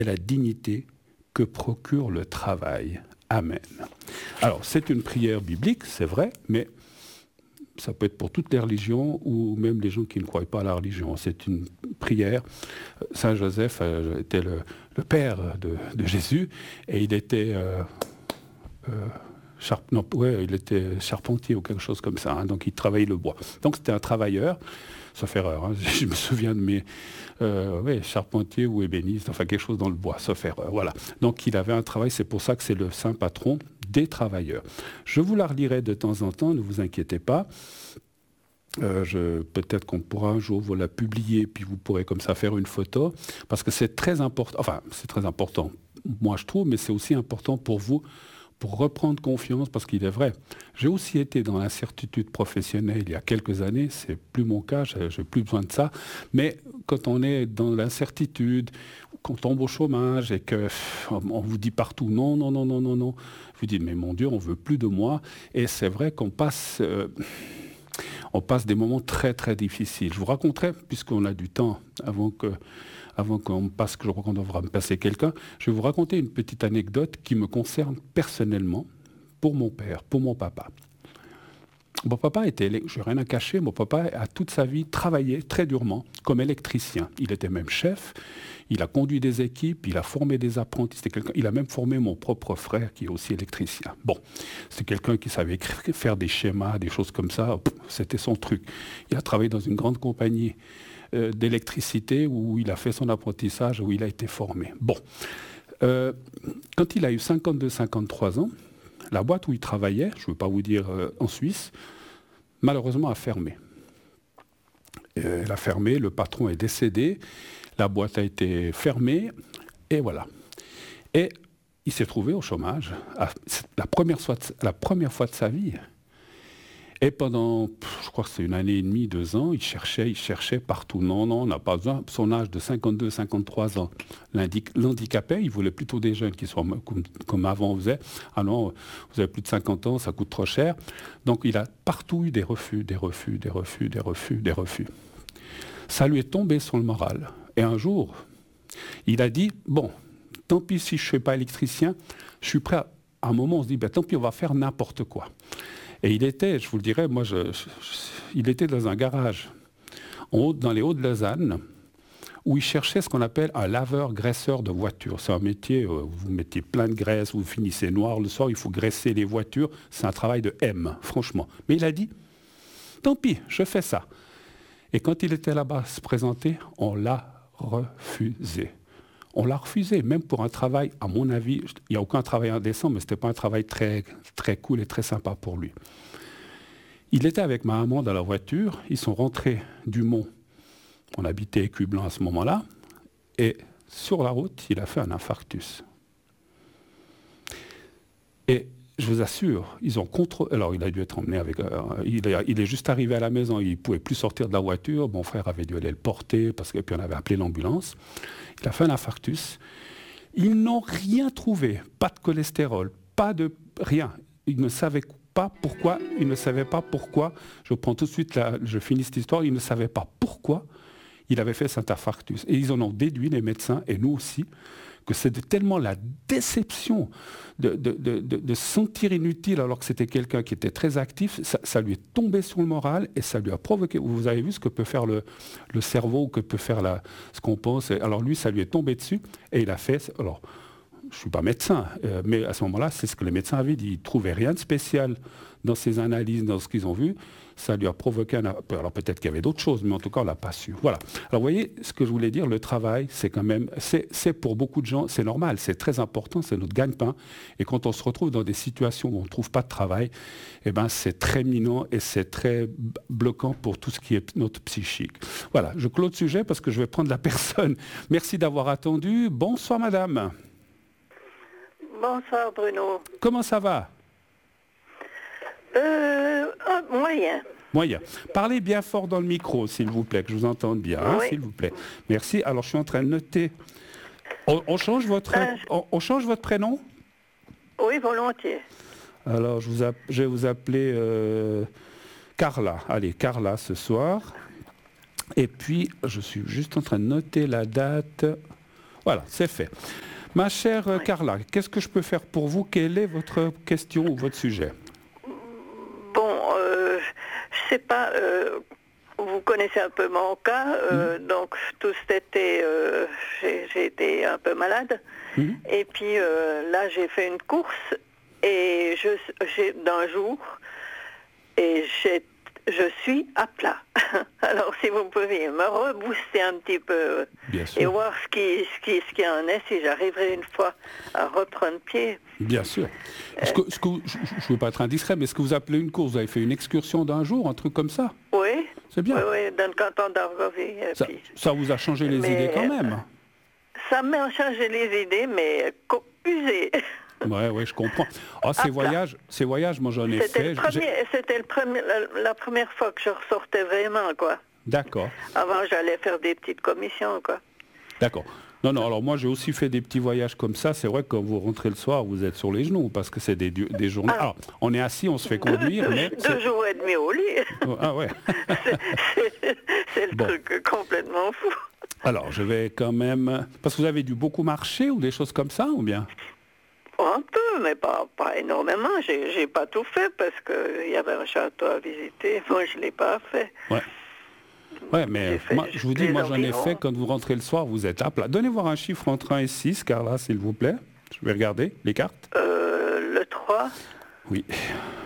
et la dignité que procure le travail. Amen. Alors, c'est une prière biblique, c'est vrai, mais ça peut être pour toutes les religions ou même les gens qui ne croient pas à la religion. C'est une prière. Saint Joseph était le père de Jésus et il était, il était charpentier ou quelque chose comme ça. Hein, donc il travaillait le bois. Donc c'était un travailleur, sauf erreur. Hein, je me souviens de mes charpentiers ou ébénistes, enfin quelque chose dans le bois, sauf erreur. Voilà. Donc il avait un travail, c'est pour ça que c'est le saint patron des travailleurs. Je vous la relirai de temps en temps, ne vous inquiétez pas. Peut-être qu'on pourra un jour vous la publier, puis vous pourrez comme ça faire une photo, parce que c'est très important, enfin c'est très important, moi je trouve, mais c'est aussi important pour vous, pour reprendre confiance, parce qu'il est vrai, j'ai aussi été dans l'incertitude professionnelle il y a quelques années, c'est plus mon cas, j'ai plus besoin de ça, mais quand on est dans l'incertitude, qu'on tombe au chômage et qu'on vous dit partout non, non, non, non, non, non, vous dites mais mon Dieu, on veut plus de moi, et c'est vrai qu'on passe... on passe des moments très très difficiles. Je vous raconterai, puisqu'on a du temps avant qu'on passe, que je crois qu'on devra me passer quelqu'un, je vais vous raconter une petite anecdote qui me concerne personnellement pour mon père, pour mon papa. Mon papa je n'ai rien à cacher, mon papa a toute sa vie travaillé très durement comme électricien. Il était même chef, il a conduit des équipes, il a formé des apprentis, il a même formé mon propre frère qui est aussi électricien. Bon, c'est quelqu'un qui savait faire des schémas, des choses comme ça, c'était son truc. Il a travaillé dans une grande compagnie d'électricité où il a fait son apprentissage, où il a été formé. Bon, quand il a eu 52-53 ans, la boîte où il travaillait, je ne veux pas vous dire en Suisse, malheureusement a fermé. Elle a fermé, le patron est décédé, la boîte a été fermée, et voilà. Et il s'est trouvé au chômage, la première fois de sa vie. Et pendant, je crois que c'est 1 année et demie, 2 ans, il cherchait partout. Non, non, on n'a pas besoin. Son âge de 52-53 ans l'handicapait. Il voulait plutôt des jeunes qui soient comme avant on faisait. Ah non, vous avez plus de 50 ans, ça coûte trop cher. Donc il a partout eu des refus, des refus, des refus, des refus, des refus. Ça lui est tombé sur le moral. Et un jour, il a dit, bon, tant pis si je ne suis pas électricien, je suis prêt à un moment, on se dit, ben, tant pis, on va faire n'importe quoi. Et il était, je vous le dirais, il était dans un garage, dans les Hauts de Lausanne, où il cherchait ce qu'on appelle un laveur-graisseur de voitures. C'est un métier, vous mettez plein de graisse, vous finissez noir le soir, il faut graisser les voitures. C'est un travail de M, franchement. Mais il a dit, tant pis, je fais ça. Et quand il était là-bas se présenter, on l'a refusé. On l'a refusé, même pour un travail, à mon avis, il n'y a aucun travail indécent, mais ce n'était pas un travail très, très cool et très sympa pour lui. Il était avec ma maman dans la voiture, ils sont rentrés du Mont, on habitait Écublanc à ce moment-là, et sur la route, il a fait un infarctus. Et je vous assure, ils ont contrôlé. Alors, il a dû être emmené avec. Il est juste arrivé à la maison, il ne pouvait plus sortir de la voiture. Mon frère avait dû aller le porter, et puis on avait appelé l'ambulance. Il a fait un infarctus. Ils n'ont rien trouvé, pas de cholestérol, pas de rien. Ils ne savaient pas pourquoi. Ils ne savaient pas pourquoi. Je prends tout de suite, je finis cette histoire. Ils ne savaient pas pourquoi il avait fait cet infarctus. Et ils en ont déduit, les médecins, et nous aussi, que c'est tellement la déception de se sentir inutile alors que c'était quelqu'un qui était très actif, ça lui est tombé sur le moral et ça lui a provoqué. Vous avez vu ce que peut faire le cerveau, que peut faire ce qu'on pense. Alors lui, ça lui est tombé dessus et il a fait... Alors, je ne suis pas médecin, mais à ce moment-là, c'est ce que les médecins avaient dit. Ils ne trouvaient rien de spécial dans ces analyses, dans ce qu'ils ont vu. Ça lui a provoqué un... Alors peut-être qu'il y avait d'autres choses, mais en tout cas, on ne l'a pas su. Voilà. Alors vous voyez, ce que je voulais dire, le travail, c'est quand même... C'est pour beaucoup de gens, c'est normal, c'est très important, c'est notre gagne-pain. Et quand on se retrouve dans des situations où on ne trouve pas de travail, eh ben, c'est très minant et c'est très bloquant pour tout ce qui est notre psychique. Voilà, je clôt le sujet parce que je vais prendre la personne. Merci d'avoir attendu. Bonsoir, madame. Bonsoir Bruno. Comment ça va? Moyen. Moyen. Parlez bien fort dans le micro, s'il vous plaît, que je vous entende bien, hein, oui. s'il vous plaît. Merci. Alors, je suis en train de noter. On change votre prénom? Oui, volontiers. Alors, je vais vous appeler Carla. Allez, Carla, ce soir. Et puis, je suis juste en train de noter la date Voilà, c'est fait. Ma chère Carla, qu'est-ce que je peux faire pour vous? Quelle est votre question ou votre sujet? Bon, je sais pas, vous connaissez un peu mon cas, donc tout cet été, j'ai été un peu malade. Et puis là, j'ai fait une course et j'ai d'un jour et je suis à plat. Alors, si vous pouviez me rebooster un petit peu et voir ce qui en est, si j'arriverai une fois à reprendre pied. Bien sûr. Je ne veux pas être indiscret, mais est-ce que vous appelez une course? Vous avez fait une excursion d'un jour, un truc comme ça? Oui. C'est bien. Oui, dans le canton d'Argovie. Ça vous a changé les idées quand même? Ça m'a changé les idées, mais usées. Oui, je comprends. Ah, ces voyages, moi j'en ai fait. C'était la première fois que je ressortais vraiment, quoi. D'accord. Avant, j'allais faire des petites commissions, quoi. D'accord. Non, alors moi j'ai aussi fait des petits voyages comme ça. C'est vrai que quand vous rentrez le soir, vous êtes sur les genoux parce que c'est des journées. Alors, on est assis, on se fait conduire. Deux jours et demi au lit. Ah ouais. c'est le truc complètement fou. Alors, je vais quand même... Parce que vous avez dû beaucoup marcher ou des choses comme ça, ou bien? Un peu, mais pas énormément. J'ai pas tout fait parce qu'il y avait un château à visiter. Moi, je l'ai pas fait. Ouais, mais moi, je vous dis, moi j'en ai fait. Quand vous rentrez le soir, vous êtes à plat. Donnez voir un chiffre entre 1 et 6, Carla, s'il vous plaît. Je vais regarder les cartes. Le 3. Oui.